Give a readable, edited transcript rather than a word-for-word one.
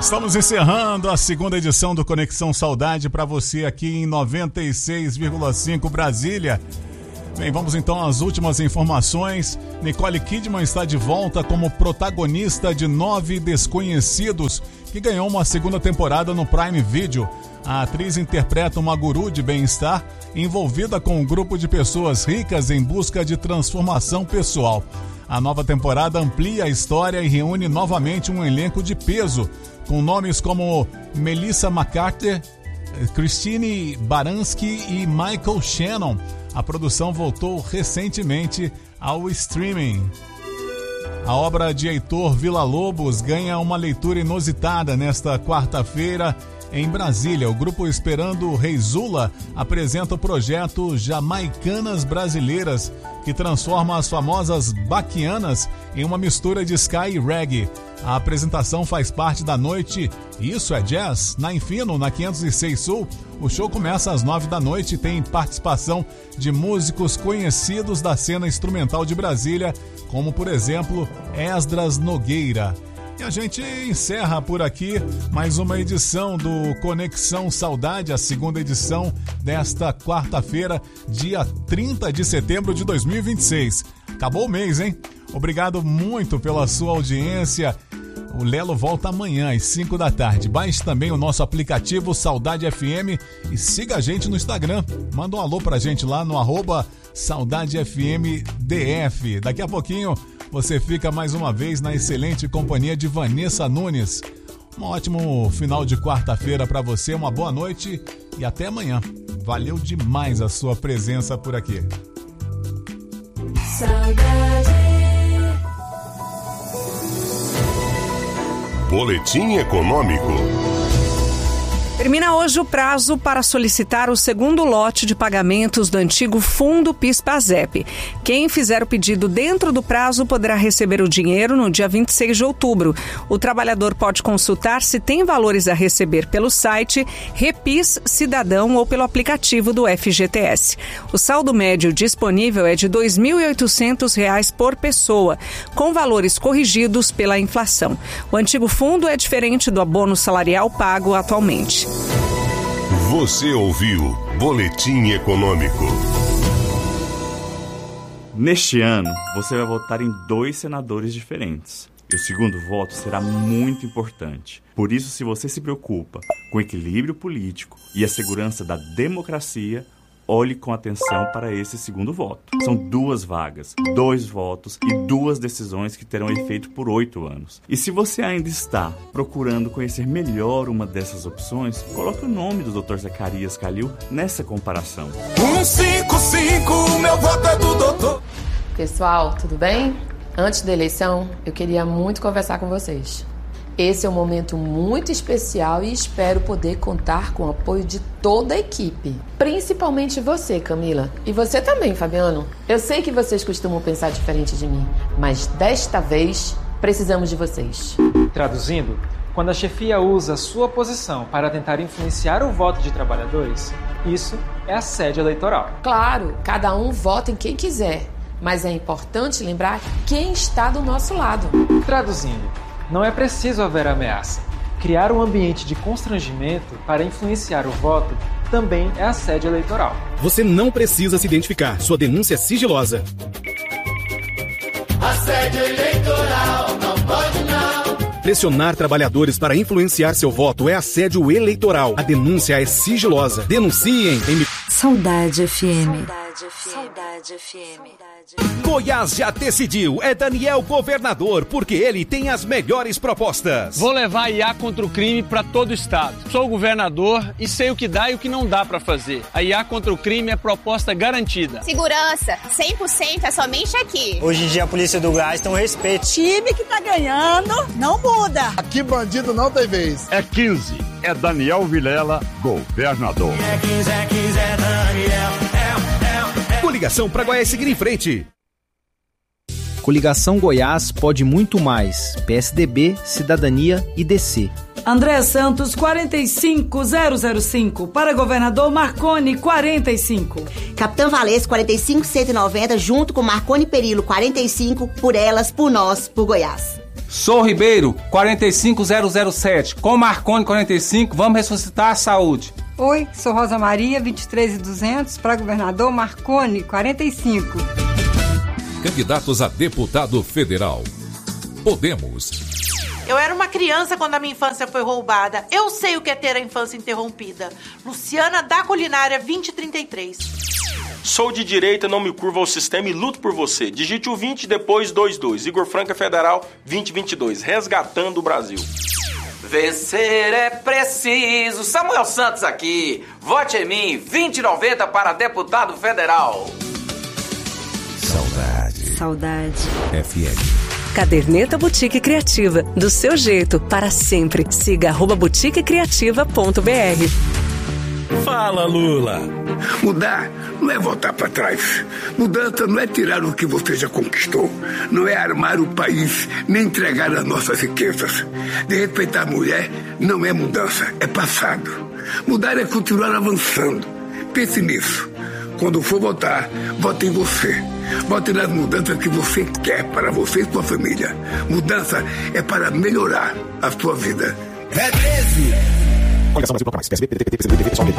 Estamos encerrando a segunda edição do Conexão Saudade para você aqui em 96,5 Brasília. Bem, vamos então às últimas informações. Nicole Kidman está de volta como protagonista de 9 Desconhecidos, que ganhou uma segunda temporada no Prime Video. A atriz interpreta uma guru de bem-estar envolvida com um grupo de pessoas ricas em busca de transformação pessoal. A nova temporada amplia a história e reúne novamente um elenco de peso, com nomes como Melissa McCarthy, Christine Baranski e Michael Shannon. A produção voltou recentemente ao streaming. A obra de Heitor Villa-Lobos ganha uma leitura inusitada nesta quarta-feira em Brasília. O grupo Esperando Reisula apresenta o projeto Jamaicanas Brasileiras, que transforma as famosas baquianas em uma mistura de ska e reggae. A apresentação faz parte da noite Isso é Jazz, na Infino, na 506 Sul. O show começa às 9 da noite e tem participação de músicos conhecidos da cena instrumental de Brasília, como, por exemplo, Esdras Nogueira. E a gente encerra por aqui mais uma edição do Conexão Saudade, a segunda edição desta quarta-feira, dia 30 de setembro de 2026. Acabou o mês, hein? Obrigado muito pela sua audiência. O Lelo volta amanhã às 5 da tarde. Baixe também o nosso aplicativo Saudade FM e siga a gente no Instagram. Manda um alô pra gente lá no @SaudadeFMDF. Daqui a pouquinho você fica mais uma vez na excelente companhia de Vanessa Nunes. Um ótimo final de quarta-feira para você, uma boa noite e até amanhã. Valeu demais a sua presença por aqui. Saudade. Boletim Econômico. Termina hoje o prazo para solicitar o segundo lote de pagamentos do antigo Fundo PIS/PASEP. Quem fizer o pedido dentro do prazo poderá receber o dinheiro no dia 26 de outubro. O trabalhador pode consultar se tem valores a receber pelo site Repis Cidadão ou pelo aplicativo do FGTS. O saldo médio disponível é de R$ 2.800 por pessoa, com valores corrigidos pela inflação. O antigo fundo é diferente do abono salarial pago atualmente. Você ouviu Boletim Econômico. Neste ano, você vai votar em 2 senadores diferentes. E o segundo voto será muito importante. Por isso, se você se preocupa com o equilíbrio político e a segurança da democracia, olhe com atenção para esse segundo voto. São 2 vagas, 2 votos e 2 decisões que terão efeito por 8 anos. E se você ainda está procurando conhecer melhor uma dessas opções, coloque o nome do Dr. Zacarias Calil nessa comparação. 155, meu voto é do doutor. Pessoal, tudo bem? Antes da eleição, eu queria muito conversar com vocês. Esse é um momento muito especial e espero poder contar com o apoio de toda a equipe. Principalmente você, Camila. E você também, Fabiano. Eu sei que vocês costumam pensar diferente de mim, mas desta vez precisamos de vocês. Traduzindo, quando a chefia usa a sua posição para tentar influenciar o voto de trabalhadores, isso é assédio eleitoral. Claro, cada um vota em quem quiser, mas é importante lembrar quem está do nosso lado. Traduzindo, não é preciso haver ameaça. Criar um ambiente de constrangimento para influenciar o voto também é assédio eleitoral. Você não precisa se identificar. Sua denúncia é sigilosa. Assédio eleitoral, não pode não. Pressionar trabalhadores para influenciar seu voto é assédio eleitoral. A denúncia é sigilosa. Denunciem em... Saudade FM. Saudade FM. Goiás já decidiu, é Daniel governador, porque ele tem as melhores propostas. Vou levar a IA contra o crime para todo o estado. Sou governador e sei o que dá e o que não dá para fazer. A IA contra o crime é proposta garantida. Segurança, 100% é somente aqui. Hoje em dia a polícia do Goiás tem um respeito. Time que tá ganhando não muda. Aqui bandido não tem vez. É 15, é Daniel Vilela, governador. É 15, é Daniel. Coligação para Goiás seguir em frente. Coligação Goiás pode muito mais. PSDB, Cidadania e DC. André Santos, 45005. Para governador, Marconi, 45. Capitão Valês, 45190, junto com Marconi Perillo, 45. Por elas, por nós, por Goiás. Sou Ribeiro, 45007. Com Marconi 45, vamos ressuscitar a saúde. Oi, sou Rosa Maria, 23.200, para governador Marconi 45. Candidatos a deputado federal. Podemos. Eu era uma criança quando a minha infância foi roubada. Eu sei o que é ter a infância interrompida. Luciana da Culinária 2033. Sou de direita, não me curvo ao sistema e luto por você. Digite o 20, depois 22. Igor Franca Federal 2022. Resgatando o Brasil. Vencer é preciso. Samuel Santos aqui. Vote em mim. 2090 para deputado federal. Saudade. FM. Caderneta Boutique Criativa. Do seu jeito, para sempre. Siga @boutiquecriativa.br. Fala, Lula. Mudar não é voltar para trás. Mudança não é tirar o que você já conquistou. Não é armar o país, nem entregar as nossas riquezas. De respeitar a mulher não é mudança, é passado. Mudar é continuar avançando. Pense nisso. Quando for votar, vote em você. Vote nas mudanças que você quer para você e sua família. Mudança é para melhorar a sua vida. É 13. Coligação Brasil Proclamais. PSB, PDT, PT, PCdoB, PSOL,